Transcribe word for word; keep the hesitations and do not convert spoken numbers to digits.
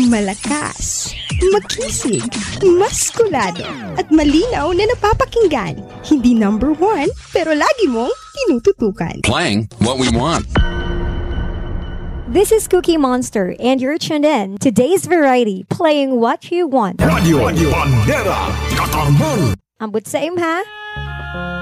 Malakas, makisig, maskulado, at malinaw na napapakinggan. Hindi number one, pero lagi mong tinututukan. Playing what we want. This is Cookie Monster, and you're tuned in to Today's Variety, playing what you want. Radio, Radio Bandera, Katarman. Ambot sa im ha?